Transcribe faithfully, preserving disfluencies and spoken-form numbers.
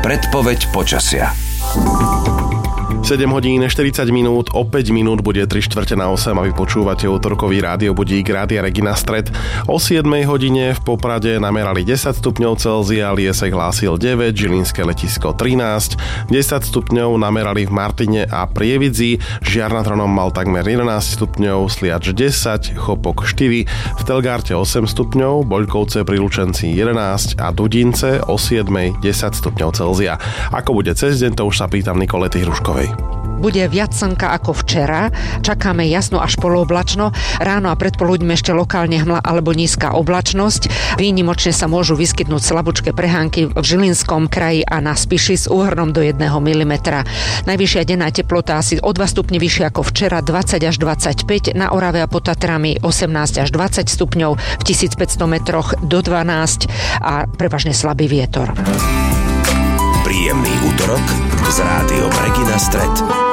Predpoveď počasia. sedem hodín štyridsať minút, o päť minút bude tri štvrte na osem a vy počúvate utorkový rádiobudík Rádia Regina Stred. O siedmej hodine v Poprade namerali desať stupňov Celzia, Liesek hlásil deväť, Žilinské letisko trinásť, desať stupňov namerali v Martine a Prievidzi, Žiar nad Hronom mal takmer jedenásť stupňov, Sliač desať, Chopok štyri, v Telgárte osem stupňov, Boľkovce pri Lučenci jedenásť a Dudince o siedmej desať stupňov Celzia. Ako bude cez deň, to už sa pýtam Nikolety Hruškovej. Bude viac slnka ako včera, čakáme jasno až polooblačno, ráno a predpoludňme ešte lokálne hmla alebo nízka oblačnosť. Výnimočne sa môžu vyskytnúť slabúčke prehánky v Žilinskom kraji a na Spiši s úhrnom do jedného milimetra. Najvyššia denná teplota asi o dva stupne vyššia ako včera, dvadsať až dvadsaťpäť, na Orave a pod Tatrami osemnásť až dvadsať stupňov, v tisícpäťsto metroch do dvanásť a prevažne slabý vietor. Príjemný útorok s rádiom Regina Stred.